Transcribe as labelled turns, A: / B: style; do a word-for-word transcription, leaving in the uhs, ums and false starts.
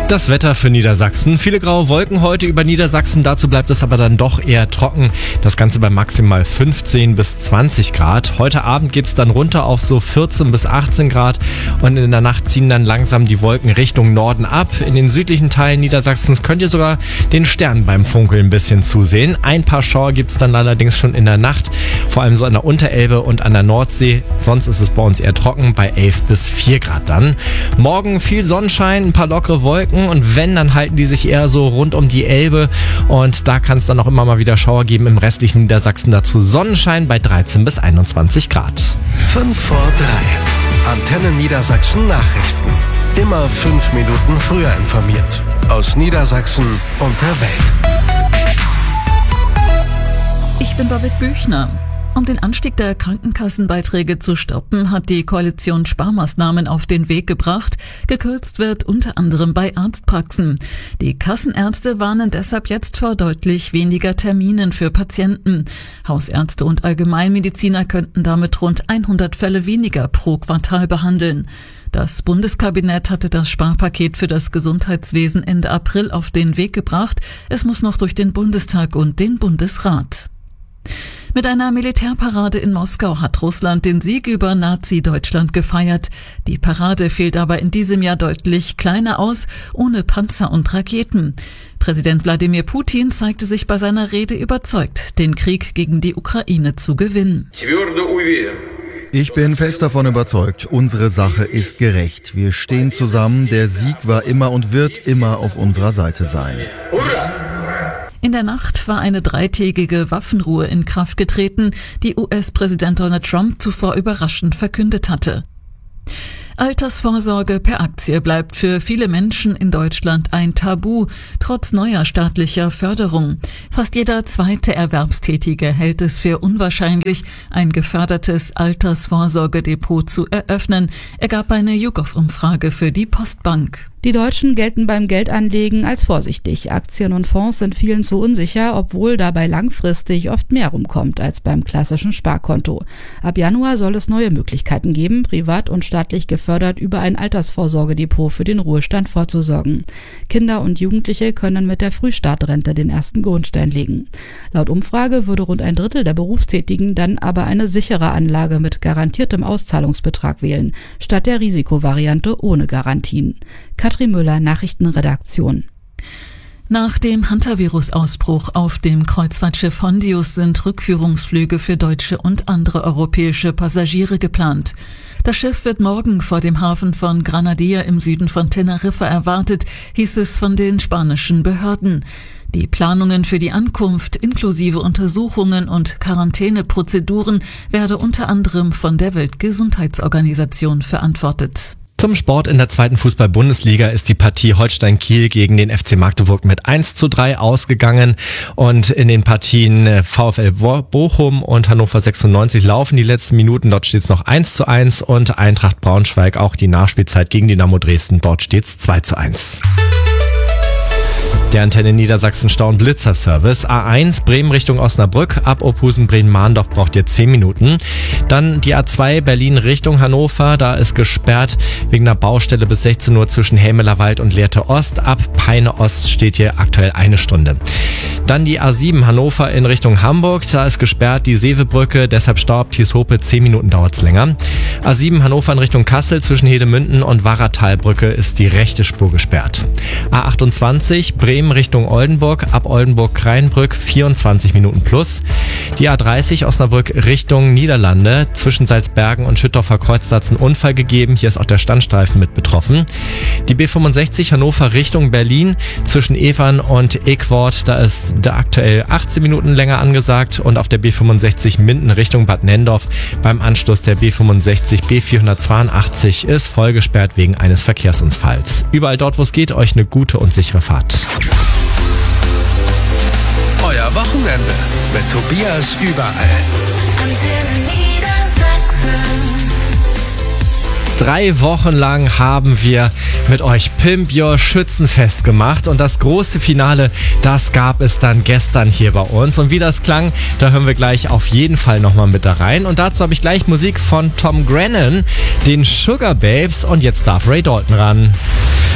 A: Das Wetter für Niedersachsen. Viele graue Wolken heute über Niedersachsen. Dazu bleibt es aber dann doch eher trocken. Das Ganze bei maximal fünfzehn bis zwanzig Grad. Heute Abend geht es dann runter auf so vierzehn bis achtzehn Grad. Und in der Nacht ziehen dann langsam die Wolken Richtung Norden ab. In den südlichen Teilen Niedersachsens könnt ihr sogar den Sternen beim Funkeln ein bisschen zusehen. Ein paar Schauer gibt es dann allerdings schon in der Nacht. Vor allem so an der Unterelbe und an der Nordsee. Sonst ist es bei uns eher trocken bei elf bis vier Grad dann. Morgen viel Sonnenschein, ein paar lockere Wolken. Und wenn, dann halten die sich eher so rund um die Elbe. Und da kann es dann auch immer mal wieder Schauer geben. Im restlichen Niedersachsen dazu Sonnenschein bei dreizehn bis einundzwanzig Grad.
B: fünf vor drei. Antenne Niedersachsen Nachrichten. Immer fünf Minuten früher informiert. Aus Niedersachsen und der Welt.
C: Ich bin Babette Büchner. Um den Anstieg der Krankenkassenbeiträge zu stoppen, hat die Koalition Sparmaßnahmen auf den Weg gebracht. Gekürzt wird unter anderem bei Arztpraxen. Die Kassenärzte warnen deshalb jetzt vor deutlich weniger Terminen für Patienten. Hausärzte und Allgemeinmediziner könnten damit rund hundert Fälle weniger pro Quartal behandeln. Das Bundeskabinett hatte das Sparpaket für das Gesundheitswesen Ende April auf den Weg gebracht. Es muss noch durch den Bundestag und den Bundesrat. Mit einer Militärparade in Moskau hat Russland den Sieg über Nazi-Deutschland gefeiert. Die Parade fiel aber in diesem Jahr deutlich kleiner aus, ohne Panzer und Raketen. Präsident Wladimir Putin zeigte sich bei seiner Rede überzeugt, den Krieg gegen die Ukraine zu gewinnen.
D: Ich bin fest davon überzeugt, unsere Sache ist gerecht. Wir stehen zusammen, der Sieg war immer und wird immer auf unserer Seite sein.
C: In der Nacht war eine dreitägige Waffenruhe in Kraft getreten, die U S-Präsident Donald Trump zuvor überraschend verkündet hatte. Altersvorsorge per Aktie bleibt für viele Menschen in Deutschland ein Tabu, trotz neuer staatlicher Förderung. Fast jeder zweite Erwerbstätige hält es für unwahrscheinlich, ein gefördertes Altersvorsorgedepot zu eröffnen, ergab eine YouGov-Umfrage für die Postbank.
E: Die Deutschen gelten beim Geldanlegen als vorsichtig. Aktien und Fonds sind vielen zu unsicher, obwohl dabei langfristig oft mehr rumkommt als beim klassischen Sparkonto. Ab Januar soll es neue Möglichkeiten geben, privat und staatlich gefördert über ein Altersvorsorgedepot für den Ruhestand vorzusorgen. Kinder und Jugendliche können mit der Frühstartrente den ersten Grundstein legen. Laut Umfrage würde rund ein Drittel der Berufstätigen dann aber eine sichere Anlage mit garantiertem Auszahlungsbetrag wählen, statt der Risikovariante ohne Garantien. Katrin Müller, Nachrichtenredaktion.
C: Nach dem Hantavirus-Ausbruch auf dem Kreuzfahrtschiff Hondius sind Rückführungsflüge für deutsche und andere europäische Passagiere geplant. Das Schiff wird morgen vor dem Hafen von Granadilla im Süden von Teneriffa erwartet, hieß es von den spanischen Behörden. Die Planungen für die Ankunft inklusive Untersuchungen und Quarantäneprozeduren werde unter anderem von der Weltgesundheitsorganisation verantwortet.
A: Zum Sport in der zweiten Fußball-Bundesliga ist die Partie Holstein-Kiel gegen den F C Magdeburg mit eins zu drei ausgegangen. Und in den Partien VfL Bochum und Hannover sechsundneunzig laufen die letzten Minuten. Dort steht es noch eins zu eins und Eintracht Braunschweig auch die Nachspielzeit gegen Dynamo Dresden. Dort steht es zwei zu eins. Der Antenne Niedersachsen Stau- und Blitzer-Service. A eins Bremen Richtung Osnabrück. Ab Ophusen Bremen-Mahndorf braucht ihr zehn Minuten. Dann die A zwei Berlin Richtung Hannover. Da ist gesperrt wegen einer Baustelle bis sechzehn Uhr zwischen Helmelerwald und Lehrte Ost. Ab Peine Ost steht hier aktuell eine Stunde. Dann die A sieben Hannover in Richtung Hamburg. Da ist gesperrt die Seevebrücke. Deshalb Stau ab Thieshope. zehn Minuten dauert es länger. A sieben Hannover in Richtung Kassel zwischen Hedemünden und Warratalbrücke ist die rechte Spur gesperrt. A achtundzwanzig Bremen Richtung Oldenburg, ab Oldenburg-Kreinbrück vierundzwanzig Minuten plus. Die A dreißig Osnabrück Richtung Niederlande, zwischen Salzbergen und Schüttorfer Kreuz hat es einen Unfall gegeben, hier ist auch der Standstreifen mit betroffen. Die B fünfundsechzig Hannover Richtung Berlin, zwischen Evern und Eckwort, da ist der aktuell achtzehn Minuten länger angesagt und auf der B fünfundsechzig Minden Richtung Bad Nendorf beim Anschluss der B fünfundsechzig B vierhundertzweiundachtzig ist vollgesperrt wegen eines Verkehrsunfalls. Überall dort, wo es geht, euch eine gute und sichere Fahrt.
B: Euer Wochenende mit Tobias überall.
F: Antenne Niedersachsen.
A: Drei Wochen lang haben wir mit euch Pimp Your Schützenfest gemacht und das große Finale, das gab es dann gestern hier bei uns. Und wie das klang, da hören wir gleich auf jeden Fall nochmal mit da rein. Und dazu habe ich gleich Musik von Tom Grennan, den Sugar Babes, und jetzt darf Ray Dalton ran.